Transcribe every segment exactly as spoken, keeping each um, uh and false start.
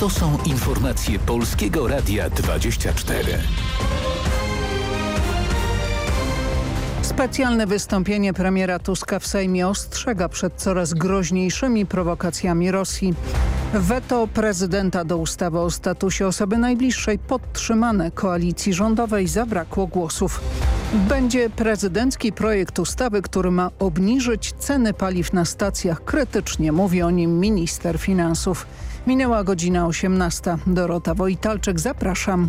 To są informacje Polskiego Radia dwadzieścia cztery. Specjalne wystąpienie premiera Tuska w Sejmie ostrzega przed coraz groźniejszymi prowokacjami Rosji. Weto prezydenta do ustawy o statusie osoby najbliższej podtrzymane koalicji rządowej zabrakło głosów. Będzie prezydencki projekt ustawy, który ma obniżyć ceny paliw na stacjach. Krytycznie mówi o nim minister finansów. Minęła godzina osiemnasta. Dorota Wojtalczyk, zapraszam.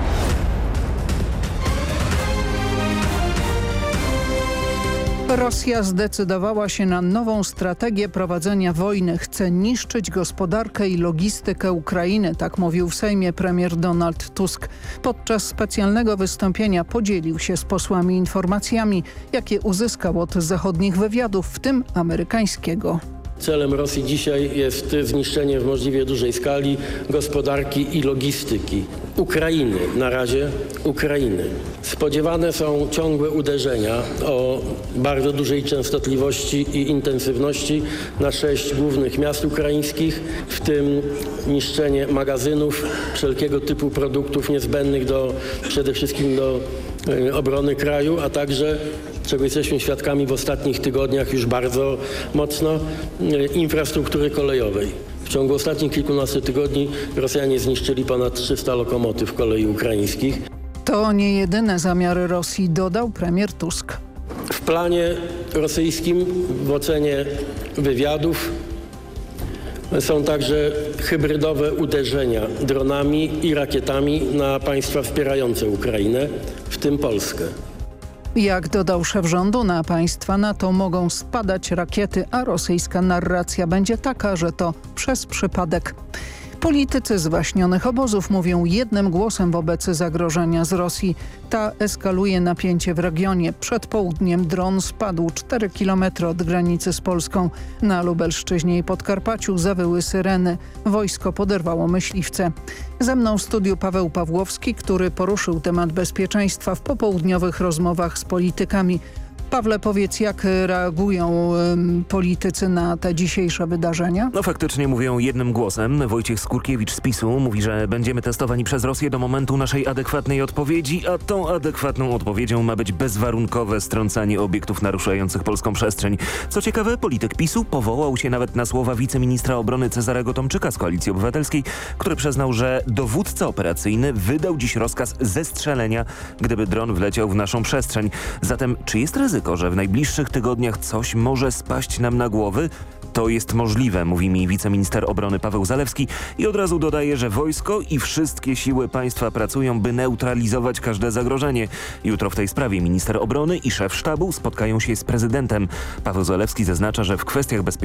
Rosja zdecydowała się na nową strategię prowadzenia wojny. Chce niszczyć gospodarkę i logistykę Ukrainy, tak mówił w Sejmie premier Donald Tusk. Podczas specjalnego wystąpienia podzielił się z posłami informacjami, jakie uzyskał od zachodnich wywiadów, w tym amerykańskiego. Celem Rosji dzisiaj jest zniszczenie w możliwie dużej skali gospodarki i logistyki Ukrainy. Na razie Ukrainy. Spodziewane są ciągłe uderzenia o bardzo dużej częstotliwości i intensywności na sześć głównych miast ukraińskich, w tym niszczenie magazynów, wszelkiego typu produktów niezbędnych do, przede wszystkim do obrony kraju, a także, czego jesteśmy świadkami w ostatnich tygodniach już bardzo mocno, infrastruktury kolejowej. W ciągu ostatnich kilkunastu tygodni Rosjanie zniszczyli ponad trzysta lokomotyw kolei ukraińskich. To nie jedyne zamiary Rosji, dodał premier Tusk. W planie rosyjskim, w ocenie wywiadów, są także hybrydowe uderzenia dronami i rakietami na państwa wspierające Ukrainę, w tym Polskę. Jak dodał szef rządu, na państwa NATO mogą spadać rakiety, a rosyjska narracja będzie taka, że to przez przypadek. Politycy zwaśnionych obozów mówią jednym głosem wobec zagrożenia z Rosji. Ta eskaluje napięcie w regionie. Przed południem dron spadł cztery kilometry od granicy z Polską. Na Lubelszczyźnie i Podkarpaciu zawyły syreny. Wojsko poderwało myśliwce. Ze mną w studiu Paweł Pawłowski, który poruszył temat bezpieczeństwa w popołudniowych rozmowach z politykami. Pawle, powiedz, jak reagują um, politycy na te dzisiejsze wydarzenia? No faktycznie mówią jednym głosem. Wojciech Skurkiewicz z PiSu mówi, że będziemy testowani przez Rosję do momentu naszej adekwatnej odpowiedzi, a tą adekwatną odpowiedzią ma być bezwarunkowe strącanie obiektów naruszających polską przestrzeń. Co ciekawe, polityk PiSu powołał się nawet na słowa wiceministra obrony Cezarego Tomczyka z Koalicji Obywatelskiej, który przyznał, że dowódca operacyjny wydał dziś rozkaz zestrzelenia, gdyby dron wleciał w naszą przestrzeń. Zatem czy jest ryzyko, że w najbliższych tygodniach coś może spaść nam na głowy? To jest możliwe, mówi mi wiceminister obrony Paweł Zalewski i od razu dodaje, że wojsko i wszystkie siły państwa pracują, by neutralizować każde zagrożenie. Jutro w tej sprawie minister obrony i szef sztabu spotkają się z prezydentem. Paweł Zalewski zaznacza, że w kwestiach bezpieczeństwa